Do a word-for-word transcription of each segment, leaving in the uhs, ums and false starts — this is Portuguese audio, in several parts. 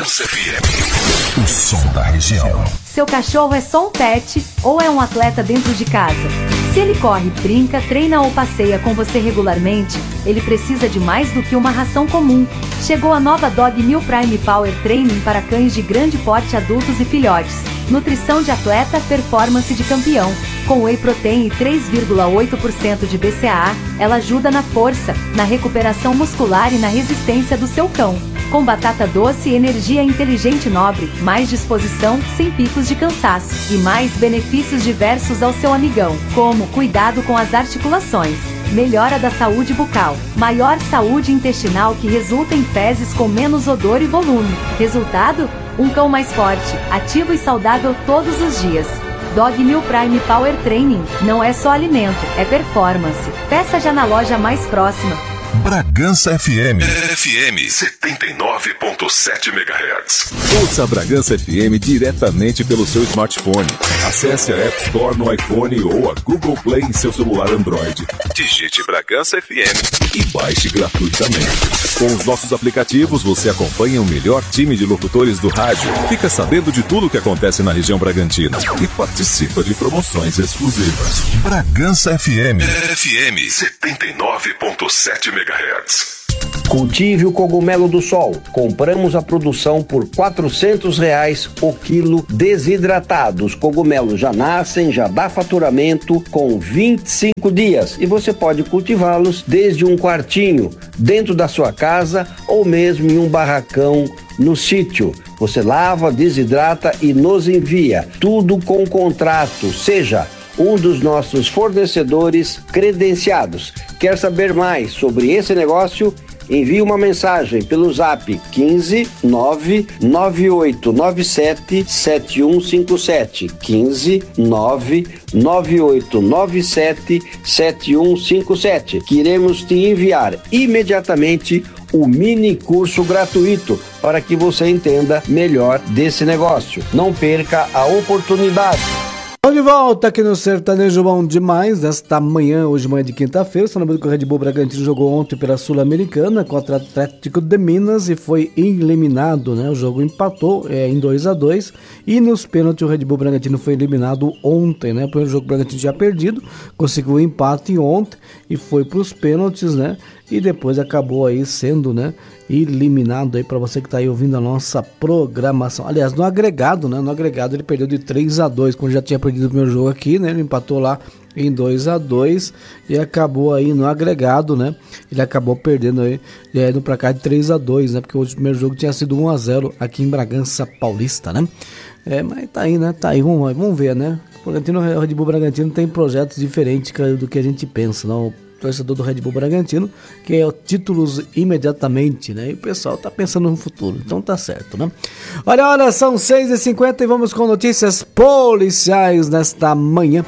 Bragança F M. O som da região. Seu cachorro é só um pet ou é um atleta dentro de casa? Se ele corre, brinca, treina ou passeia com você regularmente, ele precisa de mais do que uma ração comum. Chegou a nova Dog Meal Prime Power Training para cães de grande porte, adultos e filhotes. Nutrição de atleta, performance de campeão. Com whey protein e três vírgula oito por cento de B C A A, ela ajuda na força, na recuperação muscular e na resistência do seu cão. Com batata doce, energia inteligente nobre, mais disposição, sem picos de cansaço. E mais benefícios diversos ao seu amigão, como cuidado com as articulações, melhora da saúde bucal, maior saúde intestinal que resulta em fezes com menos odor e volume. Resultado? Um cão mais forte, ativo e saudável todos os dias. Dog Meal Prime Power Training não é só alimento, é performance. Peça já na loja mais próxima. Bragança F M. F M setenta e nove ponto sete megahertz. Ouça a Bragança F M diretamente pelo seu smartphone. Acesse a App Store no iPhone ou a Google Play em seu celular Android. Digite Bragança F M e baixe gratuitamente. Com os nossos aplicativos, você acompanha o melhor time de locutores do rádio, fica sabendo de tudo o que acontece na região Bragantina e participa de promoções exclusivas. Bragança F M. F M setenta e nove ponto sete megahertz. Cultive o cogumelo do sol. Compramos a produção por quatrocentos reais o quilo desidratado. Os cogumelos já nascem, já dá faturamento com vinte e cinco dias e você pode cultivá-los desde um quartinho, dentro da sua casa ou mesmo em um barracão no sítio. Você lava, desidrata e nos envia. Tudo com contrato, seja um dos nossos fornecedores credenciados. Quer saber mais sobre esse negócio? Envie uma mensagem pelo zap quinze nove nove oito nove sete sete um cinco sete, quinze nove nove oito nove sete sete um cinco sete, que iremos te enviar imediatamente o mini curso gratuito para que você entenda melhor desse negócio. Não perca a oportunidade. Estamos de volta aqui no Sertanejo Bom Demais, nesta manhã, hoje manhã de quinta-feira. Só lembrando que o Red Bull Bragantino jogou ontem pela Sul-Americana contra o Atlético de Minas e foi eliminado, né? O jogo empatou é, em dois a dois e nos pênaltis o Red Bull Bragantino foi eliminado ontem, né? O primeiro jogo o Bragantino já perdido, conseguiu o empate ontem e foi para os pênaltis, né? E depois acabou aí sendo, né, eliminado aí para você que está aí ouvindo a nossa programação. Aliás, no agregado, né, no agregado ele perdeu de três a dois, quando já tinha perdido o primeiro jogo aqui, né, ele empatou lá em dois a dois e acabou aí no agregado, né, ele acabou perdendo aí, e aí no pra cá de três a dois, né, porque o primeiro jogo tinha sido um a zero aqui em Bragança Paulista, né. É, mas tá aí, né, tá aí, vamos, vamos ver, né, o Bragantino, o Red Bull Bragantino tem projetos diferentes do que a gente pensa, não. Torcedor do Red Bull Bragantino, que é o títulos imediatamente, né? E o pessoal tá pensando no futuro, então tá certo, né? Olha, olha, são seis e cinquenta e vamos com notícias policiais nesta manhã.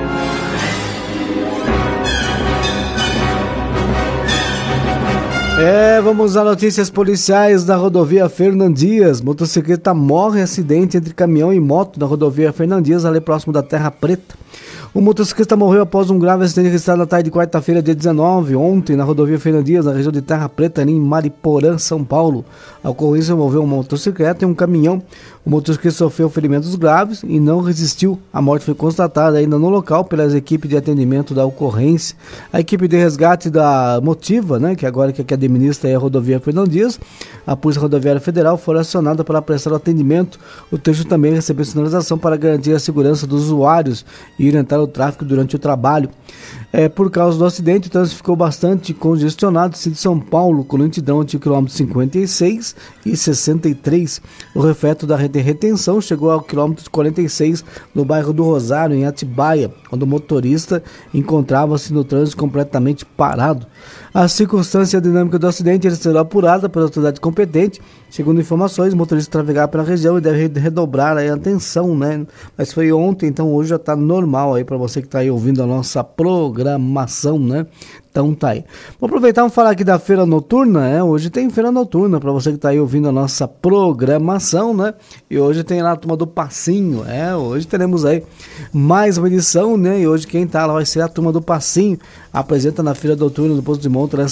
É, vamos a notícias policiais da rodovia Fernandias. Motocicleta morre em acidente entre caminhão e moto na rodovia Fernandias, ali próximo da Terra Preta. O motociclista morreu após um grave acidente registrado na tarde de quarta-feira, dia dezenove, ontem, na rodovia Fernandias, na região de Terra Preta, em Mariporã, São Paulo. A ocorrência envolveu uma motocicleta e um caminhão. O motociclista sofreu ferimentos graves e não resistiu. A morte foi constatada ainda no local pelas equipes de atendimento da ocorrência. A equipe de resgate da Motiva, né, que agora que, que administra a rodovia Fernandias, a Polícia Rodoviária Federal, foi acionada para prestar o atendimento. O trecho também recebeu sinalização para garantir a segurança dos usuários e orientar o tráfego durante o trabalho. É, por causa do acidente, o trânsito ficou bastante congestionado. Sentido São Paulo, com lentidão entre o quilômetro cinquenta e seis e sessenta e três. O refleto da retenção chegou ao quilômetro quarenta e seis no bairro do Rosário, em Atibaia, quando o motorista encontrava-se no trânsito completamente parado. A circunstância dinâmica do acidente será apurada pela autoridade competente. Segundo informações, o motorista trafegava pela região e deve redobrar aí a atenção, né? Mas foi ontem, então hoje já está normal aí para você que está aí ouvindo a nossa programação, né? Então tá aí. Vou aproveitar e vamos falar aqui da feira noturna, né? Hoje tem feira noturna para você que está aí ouvindo a nossa programação, né? E hoje tem lá a turma do Passinho, é? Hoje teremos aí mais uma edição, né? E hoje quem tá lá vai ser a turma do Passinho. Apresenta na feira noturna do Posto de Monte nessa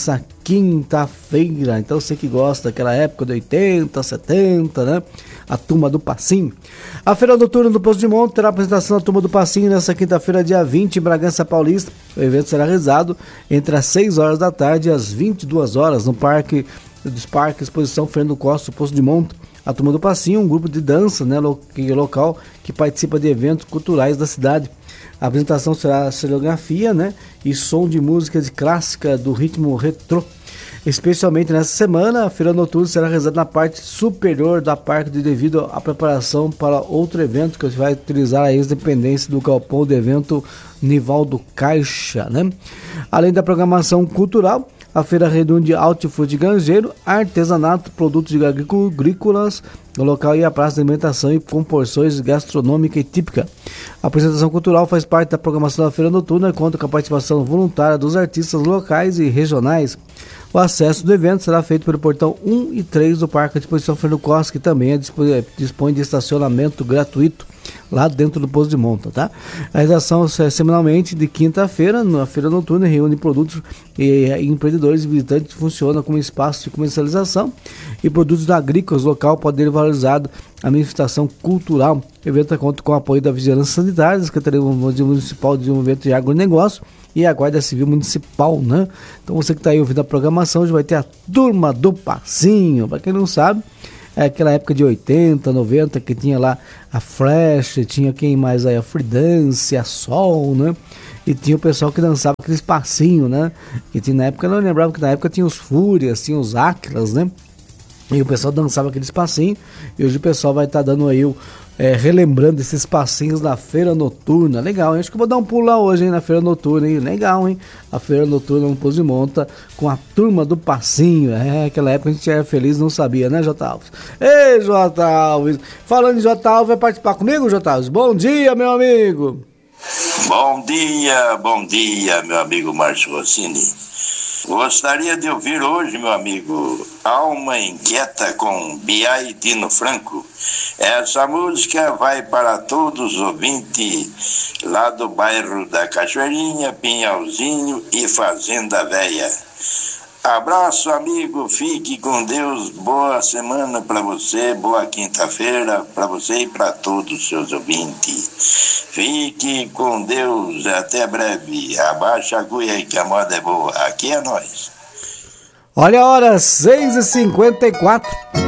quinta-feira. Então você que gosta daquela época de oitenta, setenta, né? A Turma do Passinho. A Feira Noturna do Poço de Monte terá a apresentação da Turma do Passinho nesta quinta-feira, dia vinte, em Bragança Paulista. O evento será realizado entre as seis horas da tarde e as vinte e duas horas no Parque dos Parques Exposição Fernando Costa, do Poço de Monte. A Turma do Passinho, um grupo de dança, né, local que participa de eventos culturais da cidade. A apresentação será cenografia, né, e som de música de clássica do ritmo retrô. Especialmente nessa semana, a Feira Noturna será realizada na parte superior da parque devido à preparação para outro evento que vai utilizar a ex-dependência do galpão do evento Nivaldo Caixa, né? Além da programação cultural, a feira reúne hortifruti ganjeiro, artesanato, produtos agrícolas no local e a praça de alimentação e com porções gastronômica e típica. A apresentação cultural faz parte da programação da Feira Noturna e conta com a participação voluntária dos artistas locais e regionais. O acesso do evento será feito pelo portão um e três do Parque de Exposição Fernando Costa, que também dispõe de estacionamento gratuito lá dentro do Poço de Monte, tá? A realização é semanalmente de quinta-feira, na Feira Noturna, reúne produtos e, e empreendedores e visitantes, funciona como espaço de comercialização e produtos agrícolas local podem ser valorizados a manifestação cultural. O evento conta com o apoio da Vigilância Sanitária, da Secretaria Municipal de Desenvolvimento de Agronegócio e a Guarda Civil Municipal, né? Então você que está aí ouvindo a programação, já vai ter a Turma do Passinho. Para quem não sabe, é aquela época de oitenta, noventa, que tinha lá a Flash, tinha quem mais aí, a Free Dance, a Sol, né? E tinha o pessoal que dançava aqueles passinhos, né? Que tinha, na época, eu não lembrava que na época tinha os Fúrias, tinha os Áquilas, né? E o pessoal dançava aqueles passinhos, e hoje o pessoal vai estar tá dando aí o É, relembrando esses passinhos da Feira Noturna. Legal, hein? Acho que eu vou dar um pulo lá hoje, hein, na Feira Noturna, hein? Legal, hein? A Feira Noturna no Poço de Monte com a Turma do Passinho. É, aquela época a gente era feliz, não sabia, né, J. Alves? Ei, J. Alves! Falando em J. Alves, vai participar comigo, J. Alves? Bom dia, meu amigo! Bom dia, bom dia, meu amigo Márcio Rossini. Gostaria de ouvir hoje, meu amigo, Alma Inquieta com Biá e Dino Franco. Essa música vai para todos os ouvintes lá do bairro da Cachoeirinha, Pinhalzinho e Fazenda Véia. Abraço, amigo, fique com Deus, boa semana para você, boa quinta-feira para você e para todos os seus ouvintes. Fique com Deus, até breve, abaixa a agulha aí que a moda é boa, aqui é nós. Olha a hora, seis e cinquenta e quatro.